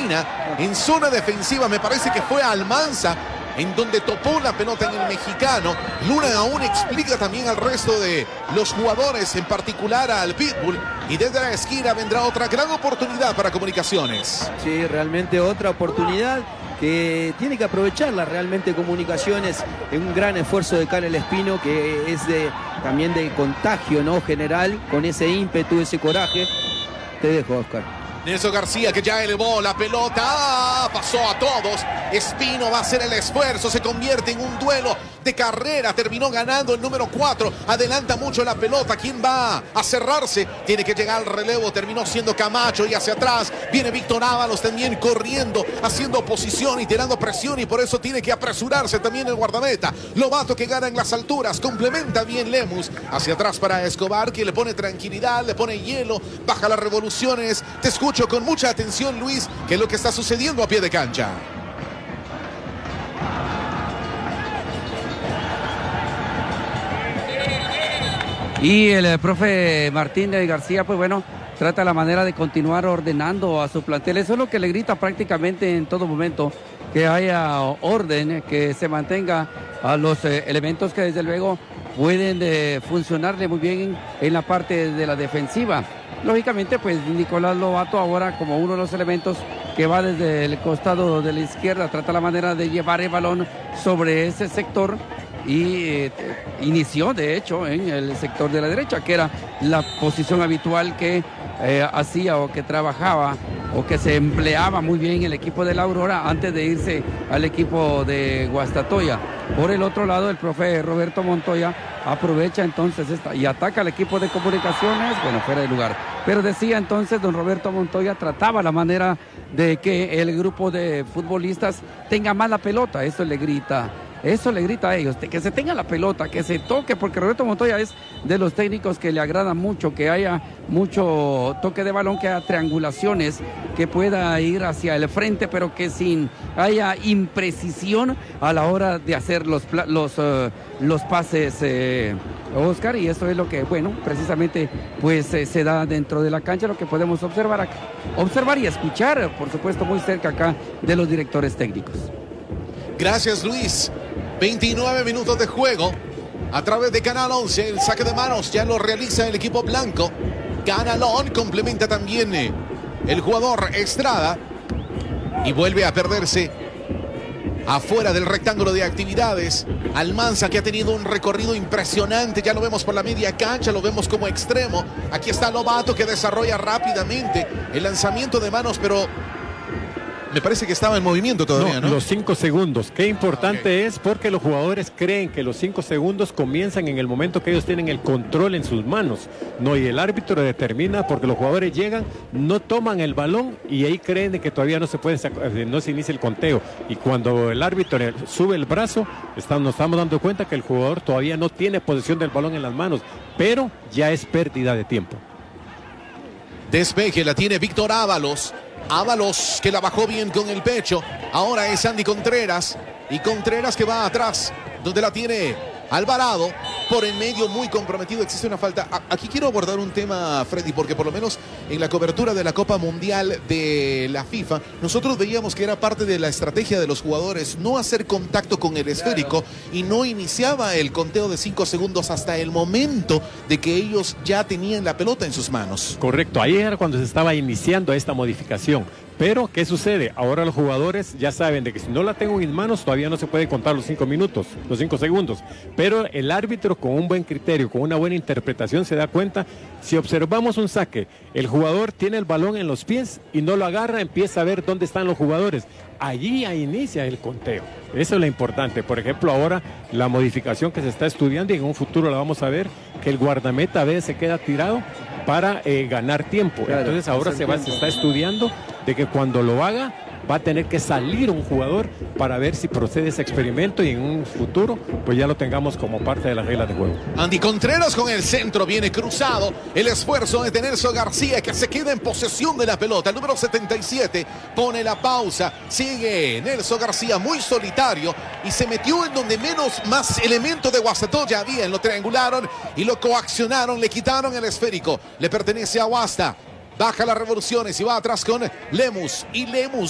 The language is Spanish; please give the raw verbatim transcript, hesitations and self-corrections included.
esquina, en zona defensiva. Me parece que fue Almanza en donde topó la pelota en el mexicano. Luna aún explica también al resto de los jugadores, en particular al Pitbull. Y desde la esquina vendrá otra gran oportunidad para Comunicaciones. Sí, realmente otra oportunidad que tiene que aprovecharla realmente Comunicaciones. En un gran esfuerzo de Karel Espino, que es de, también de contagio, ¿no? General, con ese ímpetu, ese coraje. Te dejo, Oscar. Nelson García, que ya elevó la pelota, ¡ah! Pasó a todos. Espino va a hacer el esfuerzo, se convierte en un duelo de carrera, terminó ganando el número cuatro, adelanta mucho la pelota. ¿Quién va a cerrarse? Tiene que llegar al relevo, terminó siendo Camacho, y hacia atrás viene Víctor Ábalos también corriendo, haciendo oposición y tirando presión, y por eso tiene que apresurarse también el guardameta. Lobato, que gana en las alturas, complementa bien Lemus, hacia atrás para Escobar, que le pone tranquilidad, le pone hielo, baja las revoluciones. Te escucho con mucha atención, Luis, que es lo que está sucediendo a pie de cancha. Y el eh, profe Martín de García, pues bueno, trata la manera de continuar ordenando a su plantel. Eso es lo que le grita prácticamente en todo momento, que haya orden, que se mantenga a los eh, elementos que desde luego pueden eh, funcionarle muy bien en, en la parte de la defensiva. Lógicamente, pues Nicolás Lobato ahora como uno de los elementos que va desde el costado de la izquierda, trata la manera de llevar el balón sobre ese sector y eh, inició de hecho en el sector de la derecha, que era la posición habitual que eh, hacía o que trabajaba o que se empleaba muy bien el equipo de la Aurora antes de irse al equipo de Guastatoya. Por el otro lado, el profe Roberto Montoya aprovecha entonces esta y ataca al equipo de Comunicaciones, bueno, fuera de lugar. Pero decía entonces don Roberto Montoya, trataba la manera de que el grupo de futbolistas tenga más la pelota, eso le grita. Eso le grita a ellos, que se tenga la pelota, que se toque, porque Roberto Montoya es de los técnicos que le agrada mucho, que haya mucho toque de balón, que haya triangulaciones, que pueda ir hacia el frente, pero que sin haya imprecisión a la hora de hacer los, los, uh, los pases, eh, Oscar, y eso es lo que, bueno, precisamente pues eh, se da dentro de la cancha, lo que podemos observar acá, observar y escuchar, por supuesto, muy cerca acá de los directores técnicos. Gracias, Luis. veintinueve minutos de juego a través de Canal once. El saque de manos ya lo realiza el equipo blanco. Canalón complementa también el jugador Estrada y vuelve a perderse afuera del rectángulo de actividades. Almanza, que ha tenido un recorrido impresionante, ya lo vemos por la media cancha, lo vemos como extremo. Aquí está Lobato, que desarrolla rápidamente el lanzamiento de manos, pero me parece que estaba en movimiento todavía, ¿no? ¿no? Los cinco segundos. Qué importante okay. es porque los jugadores creen que los cinco segundos comienzan en el momento que ellos tienen el control en sus manos. No, y el árbitro determina porque los jugadores llegan, no toman el balón y ahí creen de que todavía no se puede, no se inicia el conteo. Y cuando el árbitro sube el brazo, estamos, nos estamos dando cuenta que el jugador todavía no tiene posesión del balón en las manos, pero ya es pérdida de tiempo. Despeje la tiene Víctor Ábalos. Ábalos, que la bajó bien con el pecho. Ahora es Andy Contreras. Y Contreras, que va atrás, donde la tiene Alvarado. Por en medio, muy comprometido. Existe una falta. Aquí quiero abordar un tema, Freddy, porque por lo menos en la cobertura de la Copa Mundial de la FIFA, nosotros veíamos que era parte de la estrategia de los jugadores no hacer contacto con el esférico, y no iniciaba el conteo de cinco segundos hasta el momento de que ellos ya tenían la pelota en sus manos. Correcto, ahí era cuando se estaba iniciando esta modificación. Pero, ¿qué sucede? Ahora los jugadores ya saben de que si no la tengo en mis manos, todavía no se puede contar los cinco minutos, los cinco segundos. Pero el árbitro, con un buen criterio, con una buena interpretación, se da cuenta. Si observamos un saque, el jugador tiene el balón en los pies y no lo agarra, empieza a ver dónde están los jugadores. Allí inicia el conteo. Eso es lo importante. Por ejemplo, ahora la modificación que se está estudiando, y en un futuro la vamos a ver, que el guardameta a veces se queda tirado para eh, ganar tiempo. Claro, entonces ahora se, va, se está estudiando de que cuando lo haga va a tener que salir un jugador para ver si procede ese experimento, y en un futuro pues ya lo tengamos como parte de las reglas de juego. Andy Contreras con el centro, viene cruzado. El esfuerzo de Nelson García, que se queda en posesión de la pelota. El número setenta y siete pone la pausa. Sigue Nelson García muy solitario y se metió en donde menos más elementos de Guastatoya había. Lo triangularon y lo coaccionaron, le quitaron el esférico. Le pertenece a Guasta. Baja las revoluciones y va atrás con Lemus. Y Lemus